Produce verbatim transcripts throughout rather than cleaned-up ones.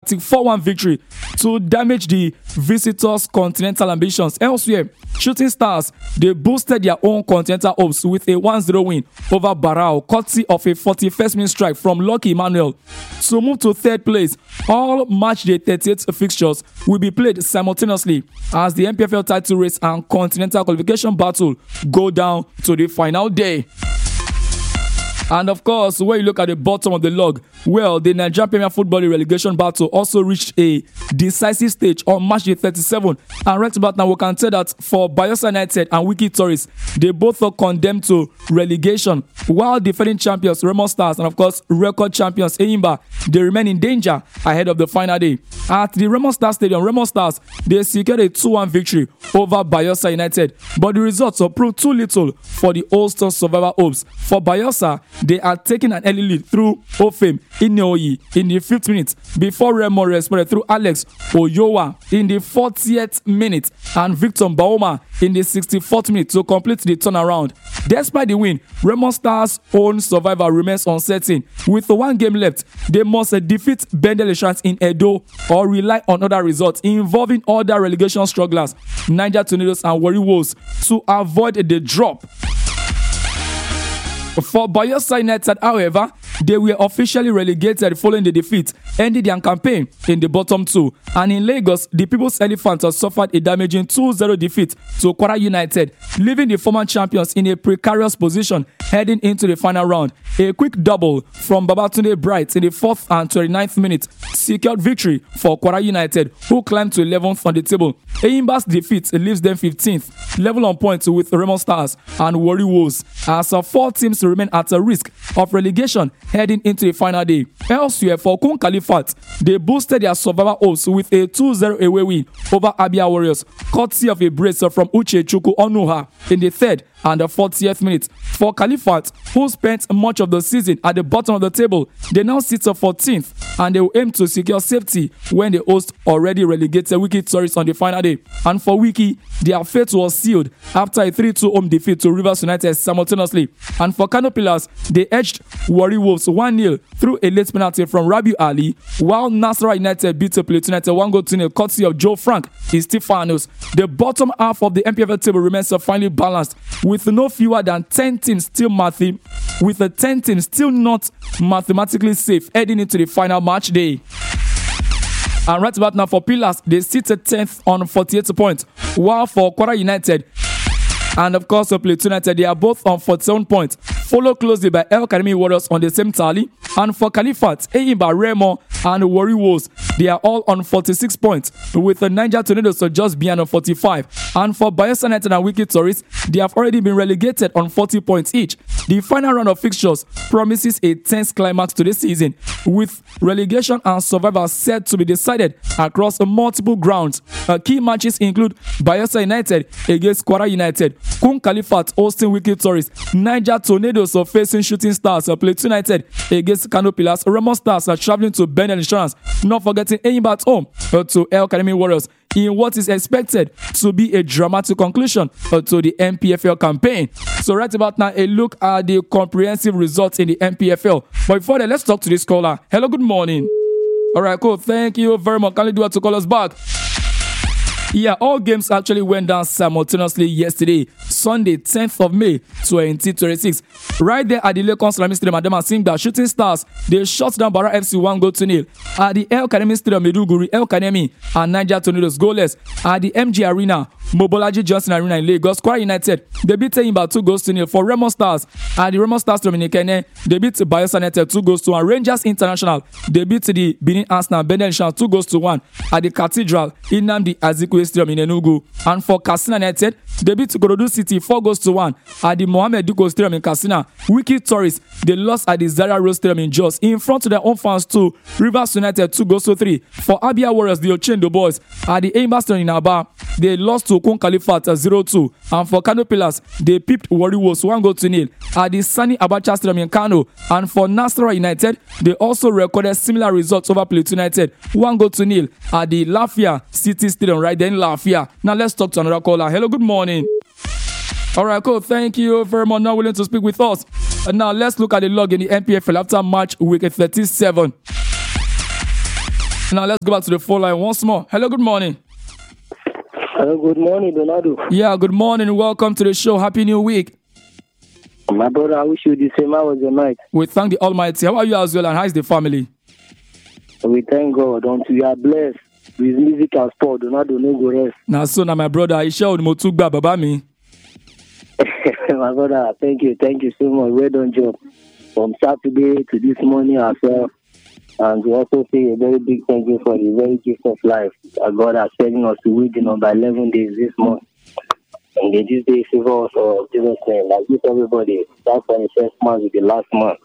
emphatic four one victory to damage the visitors' continental ambitions. Elsewhere, Shooting Stars, they boosted their own continental hopes with a one zero win over Barao, courtesy of a forty-first minute strike from Lucky Emmanuel to move to third place. All match day thirty-eight fixtures will be played simultaneously as the N P F L title race and continental qualification battle go down to the final day. And of course, when you look at the bottom of the log, well, the Nigerian Premier Football League relegation battle also reached a decisive stage on March the thirty-seventh. And right about now, we can tell that for Bayelsa United and Wiki Tourists, they both are condemned to relegation, while defending champions Remo Stars and of course record champions Enyimba, they remain in danger ahead of the final day. At the Remo Stars Stadium, Remo Stars, they secured a two one victory over Bayelsa United, but the results have proved too little for the All-Star survivor hopes. For Bayelsa, they are taking an early lead through Ofem Ineoyi in the fifth minute before Remo responded through Alex Oyowa in the fortieth minute and Victor Baoma in the sixty-fourth minute to complete the turnaround. Despite the win, Remo Stars' own survival remains uncertain. With one game left, they must defeat Bendel Insurance in Edo or rely on other results involving other relegation strugglers, Niger Tornadoes and Warri Wolves, to avoid the drop. For Bayelsa United, however, they were officially relegated following the defeat, ending their campaign in the bottom two. And in Lagos, the People's Elephants suffered a damaging two zero defeat to Kwara United, leaving the former champions in a precarious position heading into the final round. A quick double from Babatunde Bright in the fourth and twenty-ninth minute secured victory for Kwara United, who climbed to eleventh on the table. Enyimba's defeat leaves them fifteenth, level on points with Remo Stars and Warri Wolves, as uh, four teams remain at a risk of relegation heading into the final day. Elsewhere, for Kun Khalifat, they boosted their survivor hopes with a two zero away win over Abia Warriors, courtesy of a brace from Uche Chukwu Onuha in the third and the fortieth minute. For Khalifat, who spent much of the season at the bottom of the table, they now sit at fourteenth and they will aim to secure safety when they host already relegated Wiki Tourists on the final day. And for Wiki, their fate was sealed after a three two home defeat to Rivers United simultaneously. And for Kano Pillars, they edged Warri Wolves one nil through a late penalty from Rabiu Ali, while Nasarawa United beat Plateau United one goal to nil courtesy of Joe Frank Stefanos. The bottom half of the M P F L table remains finely balanced, with no fewer than ten teams still mathi- with the ten teams still not mathematically safe heading into the final match day. And right about now for Pillars, they sit at tenth on forty-eight points, while for Kwara United and of course for Plateau United, they are both on forty-seven points, followed closely by El Academy Warriors on the same tally. And for Khalifat, Enyimba, Remo and Warri Wolves, they are all on forty-six points, with the Niger Tornadoes just behind on forty-five. And for Bayelsa United and Wiki Tourists, they have already been relegated on forty points each. The final round of fixtures promises a tense climax to this season, with relegation and survival set to be decided across multiple grounds. Uh, key matches include Bayelsa United against Kwara United, Kun Khalifat hosting Wiki Tourists, Niger Tornadoes are facing Shooting Stars, uh, Plateau United against Kano Pillars, Remo Stars are traveling to Bendel Insurance, not forgetting Enyimba at home uh, to El Academy Warriors, in what is expected to be a dramatic conclusion uh, to the M P F L campaign. So right about now, a look at the comprehensive results in the M P F L. But before that, let's talk to this caller. Hello, good morning. All right, cool. Thank you very much. Can you do it to call us back? Yeah, all games actually went down simultaneously yesterday, Sunday, tenth of May, twenty twenty-six. Right there at the Lagos Salami Stadium, Adama Singba, Shooting Stars, they shut down Bara F C one goal to nil. At the El Academy Stadium, Meduguri, El Academy and Niger Tornadoes goalless. At the M G Arena, Mobolaji Johnson Arena in Lagos, Kwara United, they beat Enyimba two goals to nil. For Remo Stars, at the Remo Stars Stadium in Ikene, they beat Bayelsa United two goals to one. Rangers International, they beat the Benin Arsenal Bendel Insurance two goals to one. At the Cathedral, Nnamdi Azikiwe Stadium in Enugu. And for Katsina United, they beat Ikorodu City four goals to one. At the Mohammed Dikko Stadium in Katsina, Wiki Tourists, they lost at the Zaria Road Stadium in Jos in front of their own fans too. Rivers United two goals to three. For Abia Warriors, the Ochendo Boys, at the Enyimba Stadium in Aba, they lost to Kun Khalifat zero two. And for Kano Pillars, they pipped Warri Wolves one goal to nil at the Sani Abacha Stadium in Kano. And for Nasarawa United, they also recorded similar results over Plateau United, one goal to nil at the Lafia City Stadium right there in Lafia. Now let's talk to another caller. Hello, good morning. All right, cool. Thank you very much. Now willing to speak with us. And now let's look at the log in the M P F L after match week thirty-seven. Now let's go back to the phone line once more. Hello, good morning. Hello, good morning, Donado. Yeah, good morning. Welcome to the show. Happy New Week. My brother, I wish you the same. How was your night? We thank the Almighty. How are you as well, and how is the family? We thank God. Until you are blessed with music and sport, Donado no go rest. Now, so now my brother, Isha Odumotugba Baba me. My brother, thank you, thank you so much. Well done, job. From Saturday to this morning as well. And we also say a very big thank you for the very gift of life that God has sent us to win the number eleven days this month. And they this day favor us of Jesus' name. Like this, everybody, that's when the first month with the last month.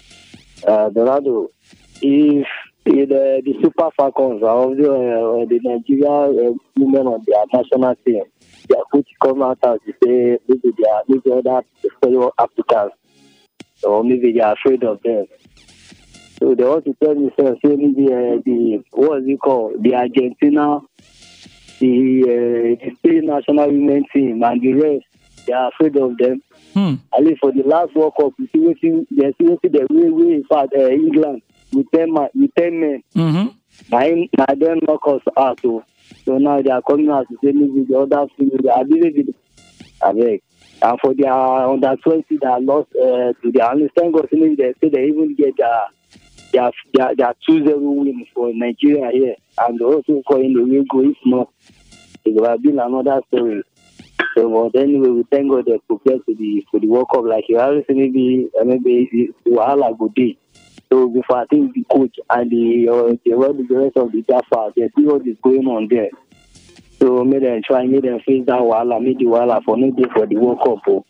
Uh, Donado, if, if the, the Super Falcons are of the, uh, the Nigeria uh, women on their national team, they are going to come out and say maybe they are maybe other fellow Africans, or maybe they are afraid of them. So they want to tell me, say maybe uh, the what is it called, the Argentina, the uh, the Spain national women team, and the rest, they are afraid of them. Hmm. At least for the last World Cup, you see what they see what the way way in fact uh, England with ten man, with ten men. Mm-hmm. Now, now them knock us out. So, so now they are coming out to say maybe the other thing. I believe it. I beg. And for their under twenty that lost uh, to their understand God, maybe they say they even get their their their, their two zero win for Nigeria here, and they also calling the way go. If not, it would have been another story. So, but anyway, we thank God they prepared to the for the World Cup. Like you always say, maybe uh, maybe the Wahala go day. So before I think the coach and the uh, the, the rest of the Jaffa, they see what is going on there. So make them try, make them face that Wahala, make the Wahala for no day for the World Cup. Oh.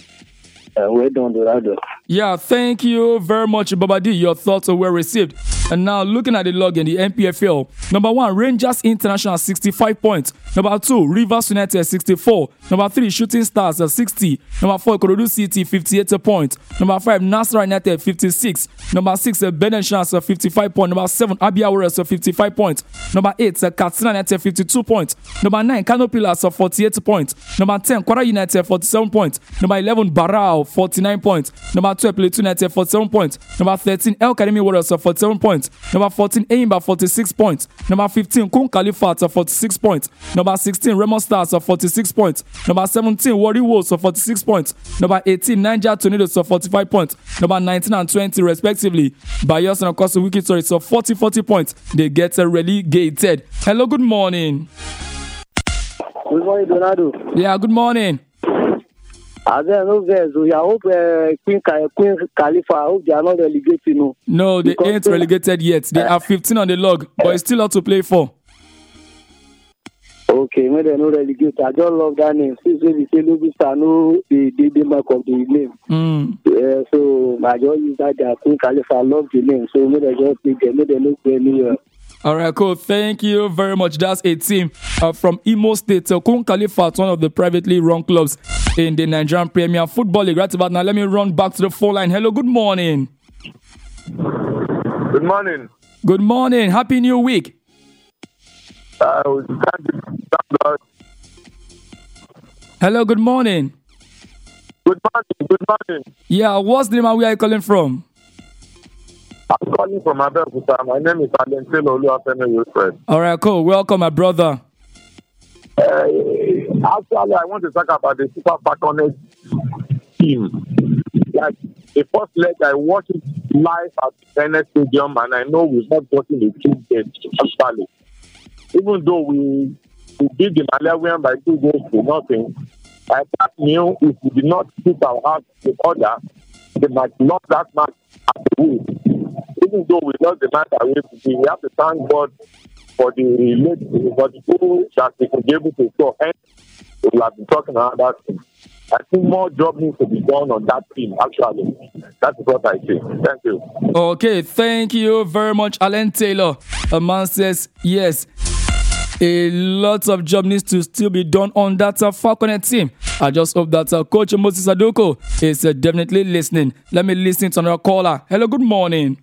Uh, well done, Dorado. Yeah, thank you very much, Babadi. Your thoughts were received. And now looking at the log in the N P F L. Number one, Rangers International, sixty-five points. Number two, Rivers United, sixty-four. Number three, Shooting Stars, sixty. Number four, Ikorodu City, fifty-eight points. Number five, Nasarawa United, fifty-six. Number six, Benin Shans, fifty-five points. Number seven, Abia Warriors, fifty-five points. Number eight, Katsina United, fifty-two points. Number nine, Kano Pillars, forty-eight points. Number ten, Kwara United, forty-seven points. Number eleven, Barao, forty-nine points. Number twelve, Plateau United, forty-seven points. Number thirteen, El Academy Warriors, forty-seven points. Number fourteen, Eimba, forty-six points. Number fifteen, Kun Khalifat, forty-six points. Number sixteen, Remo Stars, forty-six points. Number seventeen, Warri Wolves, forty-six points. Number eighteen, Niger Tornadoes, forty-five points. Number nineteen and twenty, respectively. Bayos and Okosu Wiki Tourists, forty forty points. They get relegated. Hello, good morning. Good morning, Donado. Yeah, good morning. I don't know, so I hope uh, Queen, Queen Khalifa, I hope they are not relegated. No, no they because ain't relegated yet. They uh, are fifteen on the log, but it's still out to play for. Okay, maybe they're not relegated. I just love that name. Since we say Lobista, no, the the mark of the name. Mm. Uh, so I just use that. Uh, Queen Khalifa, I love the name. So maybe they just pick them. Maybe they look anywhere. All right, cool. Thank you very much. That's a team uh, from Imo State. Uh, Kun Khalifat, one of the privately run clubs in the Nigerian Premier Football League. Right about now, let me run back to the phone line. Hello, good morning. Good morning. Good morning. Happy New Week. Uh, thank God. Hello, good morning. Good morning. Good morning. Yeah, what's the name and where are you calling from? I'm calling from Abeokuta. My name is Alentelo Oluwafemi Wilfred. All right, cool. Welcome, my brother. Uh, actually, I want to talk about the Super Falcons team. Like, the first leg, I watched it live at the N S Stadium, and I know we've not gotten the two games, actually. Even though we, we beat the Malawian by two goals to nothing, I knew if we did not put our hearts in order, they might lose that match at the win. Even though we lost the match away, we have to thank God for the late, for the goal that we could be able to score. And we have been talking about that team. I think more job needs to be done on that team, actually. That is what I say. Thank you. Okay, thank you very much, Alan Taylor. A man says, yes, a lot of job needs to still be done on that uh, Falconet team. I just hope that uh, Coach Moses Adoko is uh, definitely listening. Let me listen to another caller. Hello, good morning.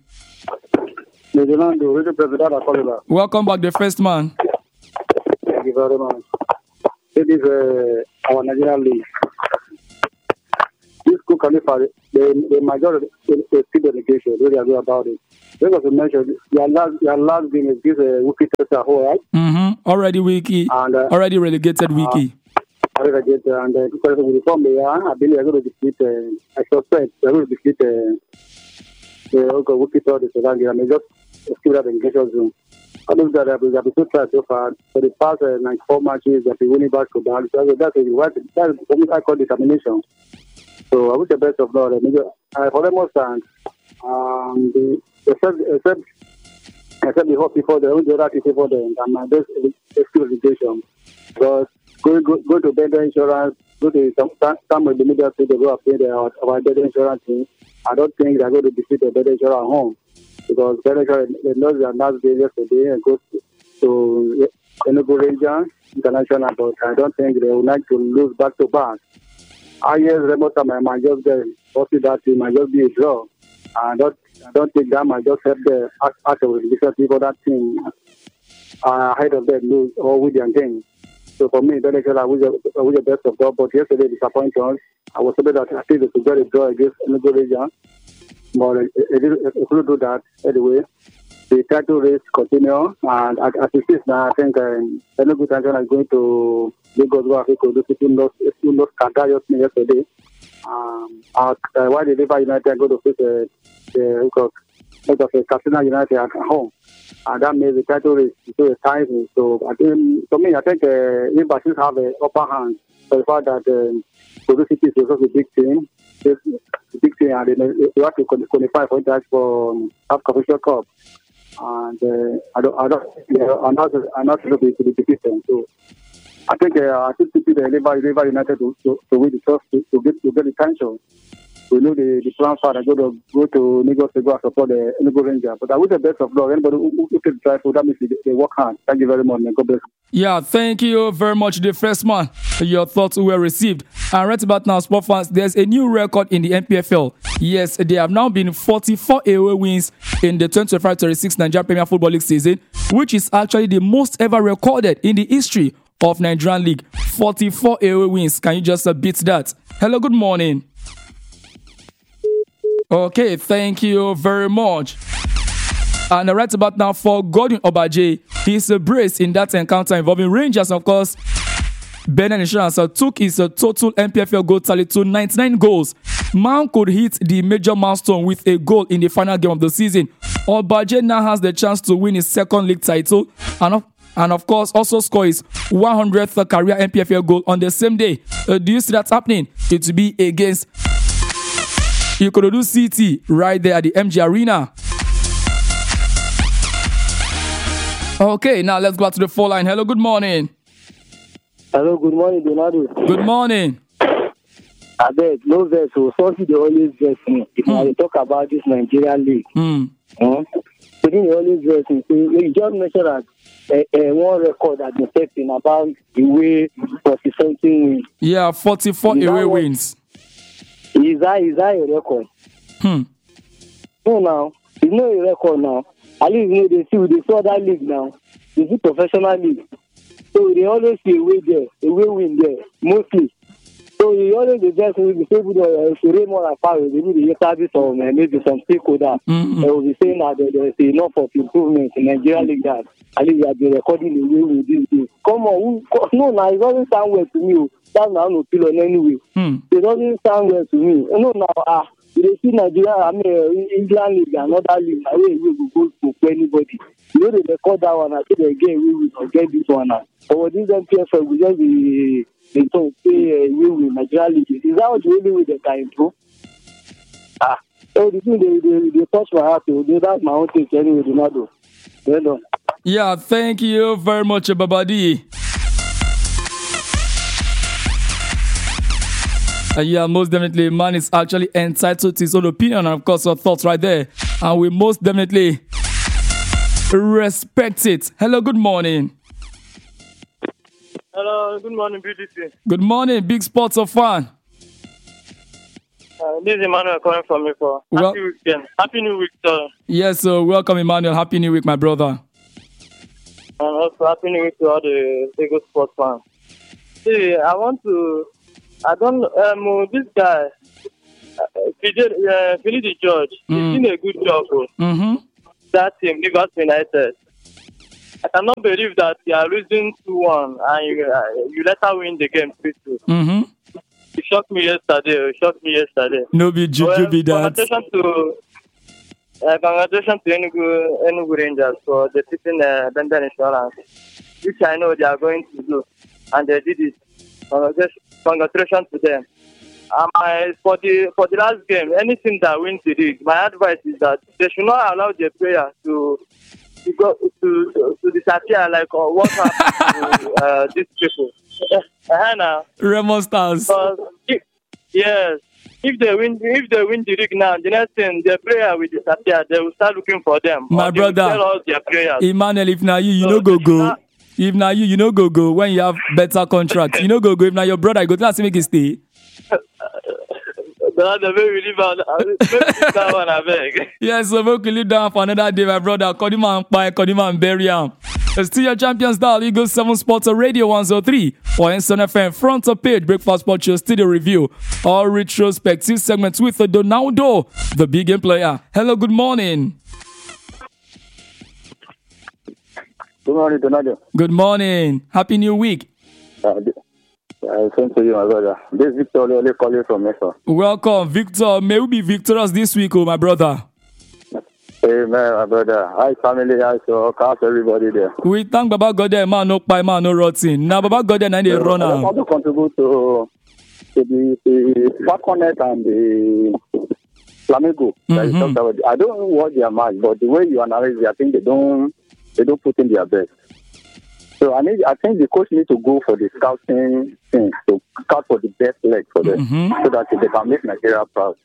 Welcome back, the first man. Thank you very much. It is uh, our Nigerian league. This Buku Khalifa, the, the majority, the, the still delegation, really agree about it. Because you mentioned, your last, your last game is this uh, Wiki Tessa, right? Mm-hmm. Already Wiki. And, uh, Already relegated Wiki. Uh, relegated, and uh, because of the reform they are, I believe they're going to defeat, uh, I suspect they're going to defeat uh, the uh, Wiki Tessa, the Solange, and they just skip that delegation zone. I think that they've been so far so far. For the past uh, ninety-four matches, they've been winning back to back. So that's a that's what I call determination. So I wish the best of luck. Uh, for them, stand. Um, the except except except the hope before the only other people for them. And my best excuse education. Because go go go to better insurance. Go to some some of the media say they go up there about better insurance thing. I don't think they're going to defeat the better insurance at home. Because Beneco, they know their last day yesterday and goes to, to Enugu Rangers International, but I don't think they would like to lose back to back. I guess remote time might just get possibly that team might just be a draw. I don't I don't think that might just help the actual because people that team are ahead of them lose or with their game. So for me, Beneco, I wish I wish the best of God, but yesterday disappointed us. I was hoping that I think they could get a draw against Enugu Rangers. But it, it, it, it will do that anyway. The title race continue, and as it is now, I think um, Enugu International is going to Lagos go Africa. The team lost, team lost Kanta yesterday. Um, uh, while the River United go to face uh, the uh, Katsina United at home, and that makes the title race so exciting. So I think, for me, I think uh, River should have an upper hand for the fact that um, Kogi City is also a big team. It's a big team, and they have to qualify for that for um, Africa Cup. And uh, I don't, I don't, yeah, I'm not, I'm not going to be defeated. So I think uh, I think the River, River United to, to, to win the trust to, to get to get the title. We know the, the plan for go to go to Lagos to go and support the Enugu Rangers. But I wish the best of luck. Anybody who, who, who can try for that means they, they work hard. Thank you very much, man. God bless. Yeah, thank you very much, the first man. Your thoughts were received. And right about now, sport fans, there's a new record in the N P F L. Yes, there have now been forty-four away wins in the twenty twenty-five twenty-six Nigerian Premier Football League season, which is actually the most ever recorded in the history of Nigerian League. forty-four away wins. Can you just uh, beat that? Hello, good morning. Okay, thank you very much. And right about now for Gordon Obaje, he's a brace in that encounter involving Rangers, of course. Benin Insurance uh, took his uh, total N P F L goal tally to ninety-nine goals. Man could hit the major milestone with a goal in the final game of the season. Obaje now has the chance to win his second league title and of, and of course also score his one hundredth career N P F L goal on the same day. Uh, do you see that happening? It will be against Ikorodu City right there at the M G Arena. Okay, now let's go back to the phone line. Hello, good morning. Hello, good morning, Donado. Good morning. I beg, no verse. So, something they always verse me. If mm. I talk about this Nigerian league, mm. uh, so they always verse me. So, you just mentioned that uh, uh, one record has been taken about the way forty something wins. Yeah, forty-four is away wins. Is that, is that a record? Hmm. No, now. It's not a record now. At least, you know, they see, they saw that league now. They see professional league. So they always see a way there, a way win there, mostly. So you always the best will be able to if you read more than five, they will be service or maybe some stakeholder. Mm-hmm. They will be saying that there is enough of improvement in Nigeria league that at least they have been recording the way with this day. Come on, who, no, now it doesn't sound well to me. That's now no feel on anyway. Mm. It doesn't sound well to me. No, now ah, they see Nigeria, I mean England league and other league. I mean we will go to anybody. You know they record that one. I think again we will get this one now. But with this M P F L, we just be they don't say we will Nigeria league. Is that what the only way they can improve? Ah, so the thing they they, they touch my heart. They that's my own thing anyway. Donado. Well done. Yeah, thank you very much, Babadi. Uh, yeah, most definitely, man is actually entitled to his own opinion and, of course, your thoughts right there. And we most definitely respect it. Hello, good morning. Hello, good morning, B D C. Good morning, Big Sports of Fan. Uh, this is Emmanuel calling from me for well, Happy weekend. Happy New Week, sir. Yes, so welcome, Emmanuel. Happy New Week, my brother. And also, Happy New Week to all the Lagos sports fans. See, I want to... I don't um this guy Fidel, uh, Finidi George, Mm. he's doing a good job. Oh. Mm-hmm. That team, Rivers United. I cannot believe that you are losing two one and you, uh, you let her win the game three two. Mm-hmm. It shocked me yesterday. It shocked me yesterday. No be juju Well, be that. congratulations to uh, congratulations to Enugu, Enugu Rangers for defeating uh, Bender Insurance, which I know they are going to do, and they did it. Congratulations, congratulations to them. Um, I, for the for the last game, anything that wins the league, my advice is that they should not allow the player to to go to to, to disappear like uh, what happened to uh, these people. Uh, now, Remo Stars. because if, yes, if they win, if they win the league now, the next thing the player will disappear. They will start looking for them. My Or they will brother. tell all their players. Emmanuel, if now you, you So know go they should go. not- If now you, you know go go. When you have better contract, you know go go. If now your brother, you go to make it stay. But the way we live out, maybe that one I beg. Yes, so we can live down for another day, my brother. Kodima and Pai, Kodima and Beriam. It's still your champions style. Eagle seven Sports Radio one oh three or Instant F M front of page breakfast sport show studio review or retrospective segments with the Donaldo, the big game player. Hello, good morning. Good morning, Donado. Good morning. Happy New Week. Uh, I sent to you, my brother. This is Victor Ole calling from Mesa. Welcome, Victor. May we be victorious this week, oh my brother. Amen, my brother. Hi, family. Hi, so how's everybody there? We thank Baba God there, man, no pie, man, no rotten. Now Baba God there, now they run I just out. want to contribute to, to the, the Falconet and the Flamengo. that you Mhm. talked about. I don't watch their match, but the way you analyze it, I think they don't they don't put in their best. So I need I think the coach needs to go for the scouting thing to scout for the best leg for them, Mhm. so that they can make Nigeria proud.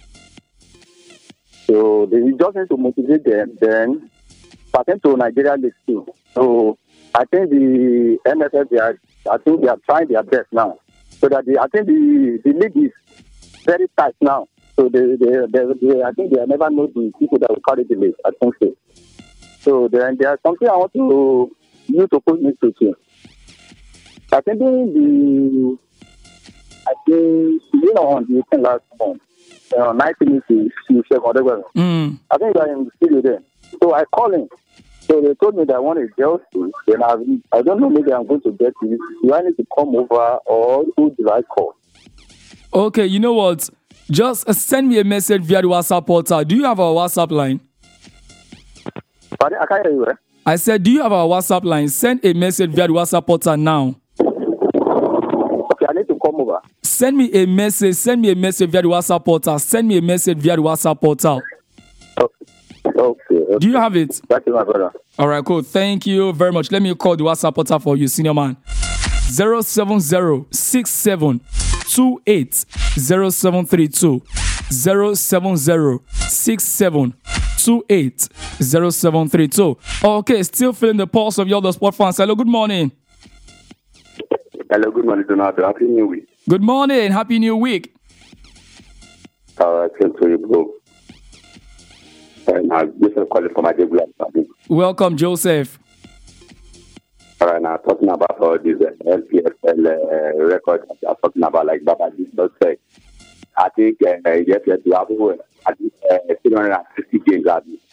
So they just need to motivate them, then pertain to Nigeria League too. So I think the N F F, they are, I think they are trying their best now. So that the, I think the, the league is very tight now. So they, they, they, they, I think they never know the people that will carry the league. I think so. So then there's something I want to you to put me to too. I think the I think you know on the weekend last month, uh, nineteen to whatever. Mm. I think I am in the studio there. So I called him. So they told me that I want a girl to. Then I, I don't know, maybe I'm going to get you. Do I need to come over or who do I call? Okay, you know what? Just uh, send me a message via the WhatsApp portal. Do you have our WhatsApp line? Pardon? I can't hear you. Eh? I said, do you have our WhatsApp line? Send a message via the WhatsApp portal now. Okay, I need to come over. Send me a message. Send me a message via the WhatsApp portal. Send me a message via the WhatsApp portal. Okay. Okay. okay. Do you have it? Thank you, my brother. All right, cool. Thank you very much. Let me call the WhatsApp portal for you, senior man. zero seven zero six seven two eight zero seven three two. zero seven zero six seven two eight zero seven three two. Okay, still feeling the pulse of your other sport fans. Hello, good morning. Hello, good morning, Donato. Happy New Week. Good morning. Happy New Week. All right, same to you, bro. And now, this is calling for my regular family. Welcome, Joseph. All right, now, talking about all these uh, L P F L uh, records that you are talking about, like Baba just said, I think, uh, yes, yes, you have uh, at least uh, three hundred fifty games at least,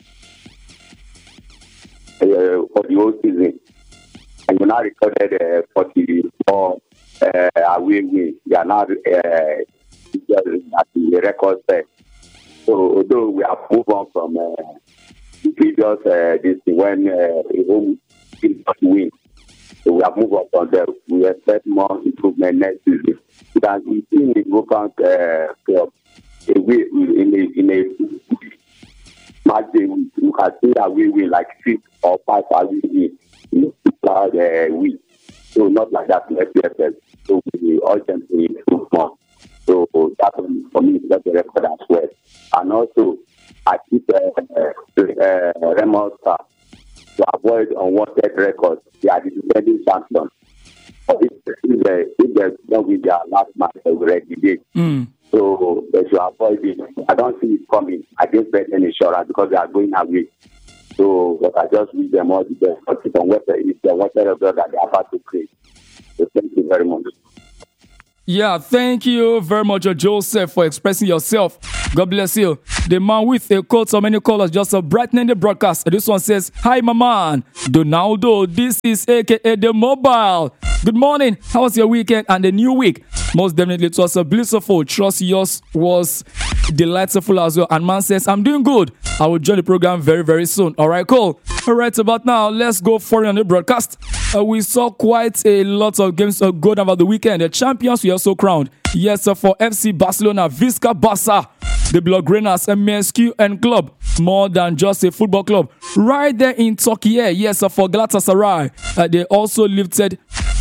uh, for the whole season. And you now recorded uh, forty-four uh, away wins. You are now uh, at the record set. So, although we have moved on from uh, the previous uh, this when uh, a home team not win, so we have moved on from there. We expect more improvement next season. Because we see in the European uh, club, a way in a in a match day, you can see that we win like six or five away win. Uh, win. So not like that in F P F L. So we urgently improve more. So that for me is just a record as well. And also, I keep uh, uh, uh, Remo Star to avoid unwanted records. They are the defending champions. If, if, they, if they don't win their last match, they will relegate. Mm. So they should avoid it. I don't see it coming. I didn't bet any insurance because they are going away. So, but I just wish them all the best. But it's on what if they want to that they are about to create. So thank you very much. Yeah, thank you very much, Joseph, for expressing yourself. God bless you. The man with a coat so many colors just uh, brightening the broadcast. This one says, hi, my man, Donaldo. This is A K A The Mobile. Good morning. How was your weekend and the new week? Most definitely, it was a blissful. Trust yours was delightful as well. And man says, I'm doing good. I will join the program very, very soon. All right, cool. All right, about now, let's go for on the broadcast. Uh, we saw quite a lot of games uh, go down over the weekend. The champions were also crowned. Yes, uh, for F C Barcelona, Visca Barça, the Blaugranas, M S Q and club. More than just a football club. Right there in Turkey, yes, uh, for Galatasaray, uh, they also lifted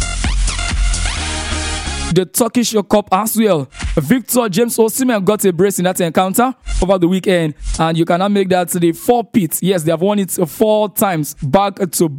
the Turkish Cup as well. Victor James Osimhen got a brace in that encounter over the weekend, and you cannot make that the four pit. Yes, they have won it four times back to back.